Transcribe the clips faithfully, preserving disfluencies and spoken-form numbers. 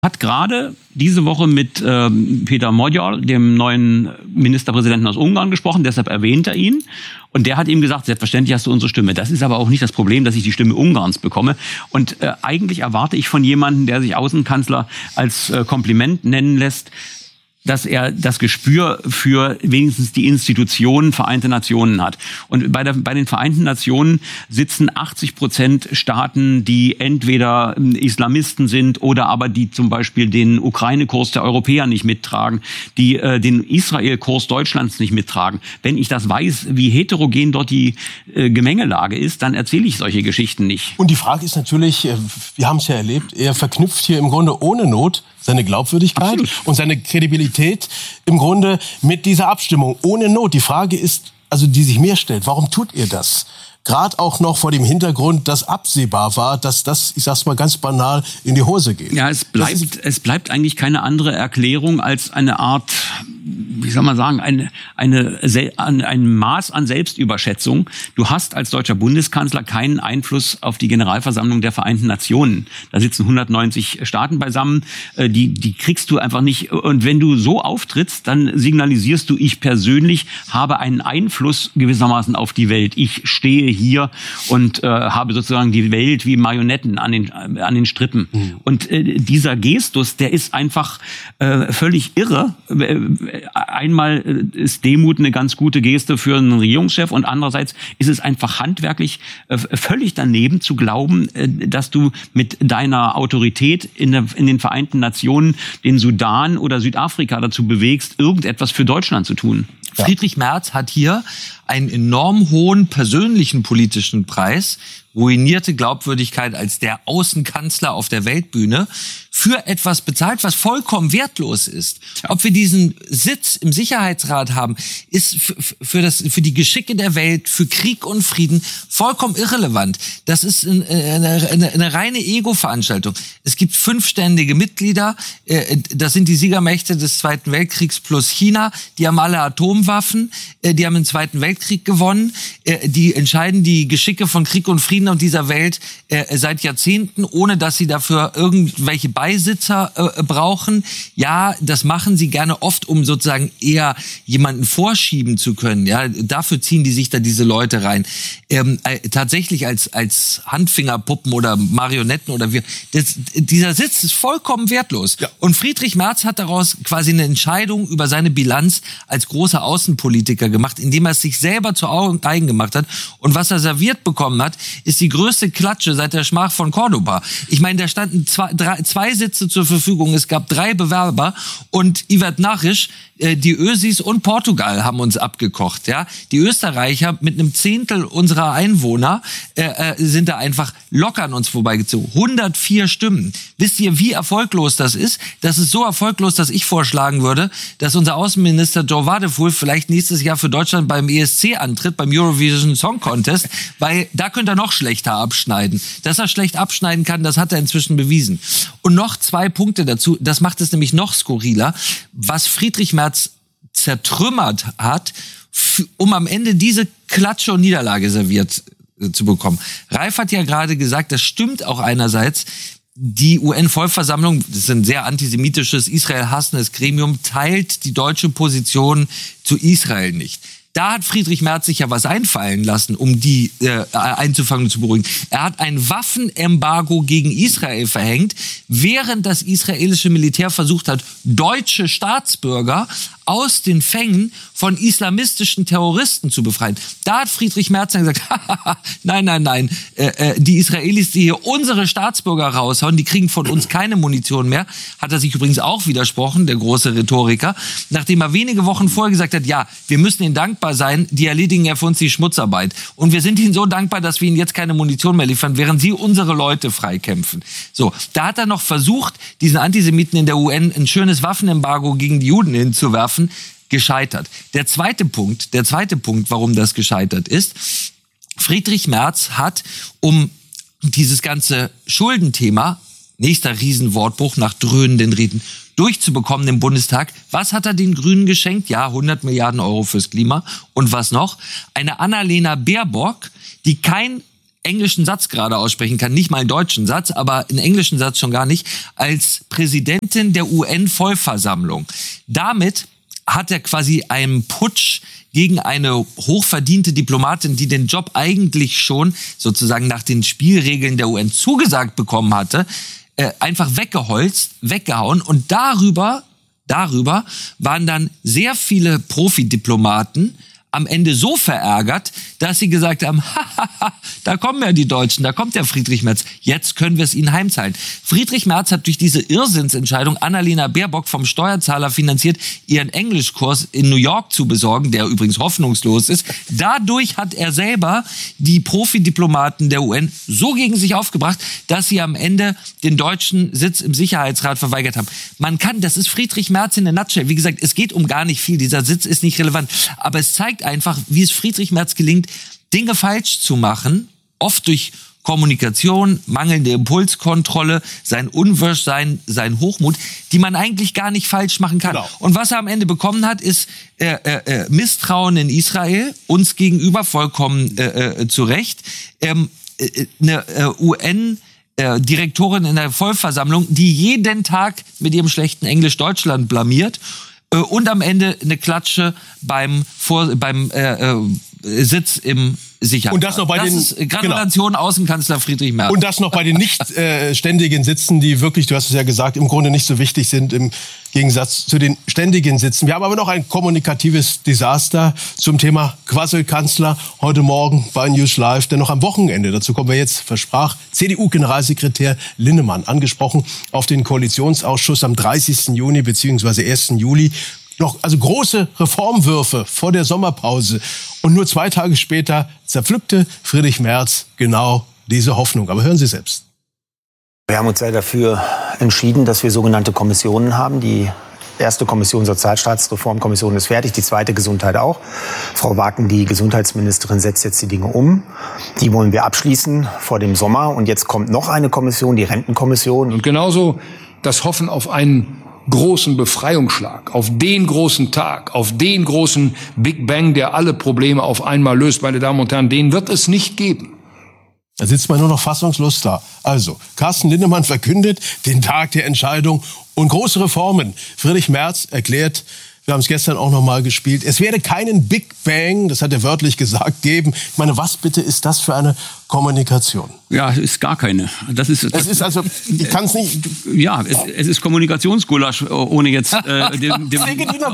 hat gerade diese Woche mit ähm, Peter Magyar, dem neuen Ministerpräsidenten aus Ungarn, gesprochen, deshalb erwähnt er ihn. Und der hat ihm gesagt, selbstverständlich hast du unsere Stimme. Das ist aber auch nicht das Problem, dass ich die Stimme Ungarns bekomme. Und äh, eigentlich erwarte ich von jemandem, der sich Außenkanzler als äh, Kompliment nennen lässt, dass er das Gespür für wenigstens die Institutionen Vereinte Nationen hat. Und bei, der, bei den Vereinten Nationen sitzen achtzig Prozent Staaten, die entweder Islamisten sind oder aber die zum Beispiel den Ukraine-Kurs der Europäer nicht mittragen, die äh, den Israel-Kurs Deutschlands nicht mittragen. Wenn ich das weiß, wie heterogen dort die äh, Gemengelage ist, dann erzähle ich solche Geschichten nicht. Und die Frage ist natürlich, wir haben es ja erlebt, er verknüpft hier im Grunde ohne Not seine Glaubwürdigkeit Absolut. Und seine Kredibilität im Grunde mit dieser Abstimmung. Ohne Not. Die Frage ist, also die sich mir stellt, warum tut ihr das? Gerade auch noch vor dem Hintergrund, dass absehbar war, dass das, ich sag's mal ganz banal, in die Hose geht. Ja, es bleibt, es bleibt eigentlich keine andere Erklärung als eine Art, wie soll man sagen, eine, eine, ein Maß an Selbstüberschätzung. Du hast als deutscher Bundeskanzler keinen Einfluss auf die Generalversammlung der Vereinten Nationen. Da sitzen hundertneunzig Staaten beisammen. Die, die kriegst du einfach nicht. Und wenn du so auftrittst, dann signalisierst du, ich persönlich habe einen Einfluss gewissermaßen auf die Welt. Ich stehe hier und äh, habe sozusagen die Welt wie Marionetten an den, äh, an den Strippen. Mhm. Und äh, dieser Gestus, der ist einfach äh, völlig irre. Einmal ist Demut eine ganz gute Geste für einen Regierungschef und andererseits ist es einfach handwerklich äh, völlig daneben zu glauben, äh, dass du mit deiner Autorität in, der, in den Vereinten Nationen den Sudan oder Südafrika dazu bewegst, irgendetwas für Deutschland zu tun. Ja. Friedrich Merz hat hier einen enorm hohen persönlichen politischen Preis, ruinierte Glaubwürdigkeit als der Außenkanzler auf der Weltbühne, für etwas bezahlt, was vollkommen wertlos ist. Ob wir diesen Sitz im Sicherheitsrat haben, ist für das, für die Geschicke der Welt, für Krieg und Frieden vollkommen irrelevant. Das ist eine, eine, eine reine Ego-Veranstaltung. Es gibt fünfständige Mitglieder, das sind die Siegermächte des Zweiten Weltkriegs plus China, die haben alle Atomwaffen, die haben den Zweiten Weltkrieg gewonnen, die entscheiden die Geschicke von Krieg und Frieden auf dieser Welt seit Jahrzehnten, ohne dass sie dafür irgendwelche Beisitzer äh, brauchen. Ja, das machen sie gerne oft, um sozusagen eher jemanden vorschieben zu können. Ja, dafür ziehen die sich da diese Leute rein. Ähm, äh, tatsächlich als als Handfingerpuppen oder Marionetten oder wir. Das, dieser Sitz ist vollkommen wertlos. Ja. Und Friedrich Merz hat daraus quasi eine Entscheidung über seine Bilanz als großer Außenpolitiker gemacht, indem er es sich selber zu eigen gemacht hat. Und was er serviert bekommen hat, ist die größte Klatsche seit der Schmach von Cordoba. Ich meine, da standen zwei, drei, zwei Sitze zur Verfügung. Es gab drei Bewerber und Yvette Nachrisch, äh, die Ösis und Portugal haben uns abgekocht. Ja, die Österreicher mit einem Zehntel unserer Einwohner äh, äh, sind da einfach locker an uns vorbeigezogen. hundertvier Stimmen. Wisst ihr, wie erfolglos das ist? Das ist so erfolglos, dass ich vorschlagen würde, dass unser Außenminister Joe Wadefuhl vielleicht nächstes Jahr für Deutschland beim E S C antritt, beim Eurovision Song Contest, weil da könnte er noch schlechter abschneiden. Dass er schlecht abschneiden kann, das hat er inzwischen bewiesen. Und noch zwei Punkte dazu, das macht es nämlich noch skurriler, was Friedrich Merz zertrümmert hat, um am Ende diese Klatsche und Niederlage serviert zu bekommen. Ralf hat ja gerade gesagt, das stimmt auch einerseits, die U N-Vollversammlung, das ist ein sehr antisemitisches, Israel-hassendes Gremium, teilt die deutsche Position zu Israel nicht. Da hat Friedrich Merz sich ja was einfallen lassen, um die äh, einzufangen und zu beruhigen. Er hat ein Waffenembargo gegen Israel verhängt, während das israelische Militär versucht hat, deutsche Staatsbürger aus den Fängen von islamistischen Terroristen zu befreien. Da hat Friedrich Merz dann gesagt, nein, nein, nein, äh, äh, die Israelis, die hier unsere Staatsbürger raushauen, die kriegen von uns keine Munition mehr. Hat er sich übrigens auch widersprochen, der große Rhetoriker, nachdem er wenige Wochen vorher gesagt hat, ja, wir müssen ihnen dankbar sein, die erledigen ja für uns die Schmutzarbeit. Und wir sind ihnen so dankbar, dass wir ihnen jetzt keine Munition mehr liefern, während sie unsere Leute freikämpfen. So, da hat er noch versucht, diesen Antisemiten in der U N ein schönes Waffenembargo gegen die Juden hinzuwerfen, gescheitert. Der zweite Punkt, der zweite Punkt, warum das gescheitert ist, Friedrich Merz hat, um dieses ganze Schuldenthema, nächster Riesenwortbruch nach dröhnenden Reden, durchzubekommen im Bundestag, was hat er den Grünen geschenkt? Ja, hundert Milliarden Euro fürs Klima. Und was noch? Eine Annalena Baerbock, die kein englischen Satz gerade aussprechen kann, nicht mal einen deutschen Satz, aber einen englischen Satz schon gar nicht, als Präsidentin der U N-Vollversammlung. Damit hat er quasi einen Putsch gegen eine hochverdiente Diplomatin, die den Job eigentlich schon sozusagen nach den Spielregeln der U N zugesagt bekommen hatte, äh, einfach weggeholzt, weggehauen. Und darüber, darüber waren dann sehr viele Profidiplomaten am Ende so verärgert, dass sie gesagt haben, hahaha, da kommen ja die Deutschen, da kommt der Friedrich Merz, jetzt können wir es ihnen heimzahlen. Friedrich Merz hat durch diese Irrsinnsentscheidung Annalena Baerbock vom Steuerzahler finanziert, ihren Englischkurs in New York zu besorgen, der übrigens hoffnungslos ist. Dadurch hat er selber die Profidiplomaten der U N so gegen sich aufgebracht, dass sie am Ende den deutschen Sitz im Sicherheitsrat verweigert haben. Man kann, das ist Friedrich Merz in der Nutshell. Wie gesagt, es geht um gar nicht viel, dieser Sitz ist nicht relevant, aber es zeigt einfach, wie es Friedrich Merz gelingt, Dinge falsch zu machen, oft durch Kommunikation, mangelnde Impulskontrolle, sein Unwirschsein, sein Hochmut, die man eigentlich gar nicht falsch machen kann. Genau. Und was er am Ende bekommen hat, ist äh, äh, Misstrauen in Israel, uns gegenüber vollkommen äh, äh, zu Recht. Ähm, äh, eine äh, U N äh, Direktorin in der Vollversammlung, die jeden Tag mit ihrem schlechten Englisch Deutschland blamiert. Und am Ende eine Klatsche beim, Vor beim äh, äh, Sitz im Sicherheitsrat. Und das noch bei das den ist Gratulation, genau. Außenkanzler Friedrich Merz. Und das noch bei den nicht äh, ständigen Sitzen, die wirklich, du hast es ja gesagt, im Grunde nicht so wichtig sind im Gegensatz zu den ständigen Sitzen. Wir haben aber noch ein kommunikatives Desaster zum Thema Quasselkanzler heute Morgen bei News Live, denn noch am Wochenende, dazu kommen wir jetzt, versprach C D U-Generalsekretär Linnemann, angesprochen auf den Koalitionsausschuss am dreißigsten Juni bzw. ersten Juli, noch also große Reformwürfe vor der Sommerpause. Und nur zwei Tage später zerpflückte Friedrich Merz genau diese Hoffnung. Aber hören Sie selbst. Wir haben uns ja dafür entschieden, dass wir sogenannte Kommissionen haben. Die erste Kommission, Sozialstaatsreformkommission, ist fertig, die zweite Gesundheit auch. Frau Waken, die Gesundheitsministerin, setzt jetzt die Dinge um. Die wollen wir abschließen vor dem Sommer. Und jetzt kommt noch eine Kommission, die Rentenkommission. Und genauso das Hoffen auf einen großen Befreiungsschlag, auf den großen Tag, auf den großen Big Bang, der alle Probleme auf einmal löst, meine Damen und Herren, den wird es nicht geben. Da sitzt man nur noch fassungslos da. Also, Carsten Linnemann verkündet den Tag der Entscheidung und große Reformen. Friedrich Merz erklärt, wir haben es gestern auch noch mal gespielt, es werde keinen Big Bang, das hat er wörtlich gesagt, geben. Ich meine, was bitte ist das für eine Kommunikation? Ja, es ist gar keine. Das ist, das, das ist also, ich kann es nicht. Ja, es, es ist Kommunikationsgulasch, ohne jetzt, äh, dem, dem,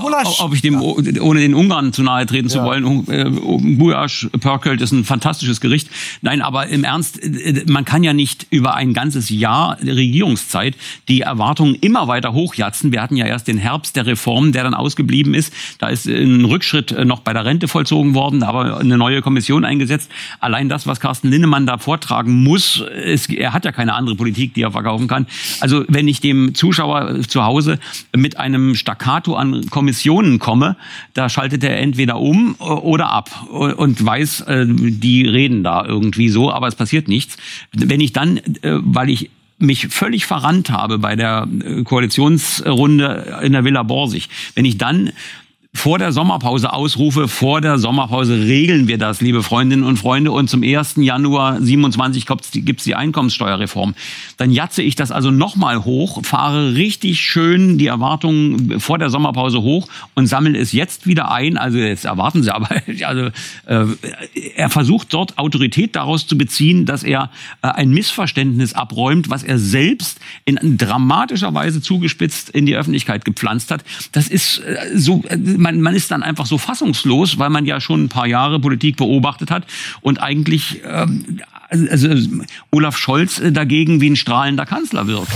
ob ich dem, ohne den Ungarn zu nahe treten zu ja. wollen. Äh, Gulyás Pörkölt ist ein fantastisches Gericht. Nein, aber im Ernst, man kann ja nicht über ein ganzes Jahr Regierungszeit die Erwartungen immer weiter hochjatzen. Wir hatten ja erst den Herbst der Reformen, der dann ausgeblieben ist. Da ist ein Rückschritt noch bei der Rente vollzogen worden, aber eine neue Kommission eingesetzt. Allein das, was Carsten Linnemann da vortragen muss, es, er hat ja keine andere Politik, die er verkaufen kann. Also wenn ich dem Zuschauer zu Hause mit einem Staccato an Kommissionen komme, da schaltet er entweder um oder ab und weiß, die reden da irgendwie so, aber es passiert nichts. Wenn ich dann, weil ich mich völlig verrannt habe bei der Koalitionsrunde in der Villa Borsig, wenn ich dann vor der Sommerpause ausrufe, vor der Sommerpause regeln wir das, liebe Freundinnen und Freunde, und zum ersten Januar siebenundzwanzig gibt's die Einkommenssteuerreform. Dann jatze ich das also nochmal hoch, fahre richtig schön die Erwartungen vor der Sommerpause hoch und sammle es jetzt wieder ein. Also jetzt erwarten Sie aber, also äh, er versucht dort Autorität daraus zu beziehen, dass er äh, ein Missverständnis abräumt, was er selbst in dramatischer Weise zugespitzt in die Öffentlichkeit gepflanzt hat. Das ist äh, so... Äh, Man, man ist dann einfach so fassungslos, weil man ja schon ein paar Jahre Politik beobachtet hat und eigentlich ähm, also Olaf Scholz dagegen wie ein strahlender Kanzler wirkt.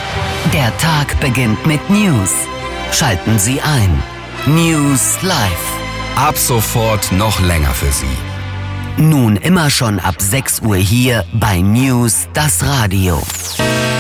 Der Tag beginnt mit News. Schalten Sie ein. News Live. Ab sofort noch länger für Sie. Nun immer schon ab sechs Uhr hier bei News, das Radio.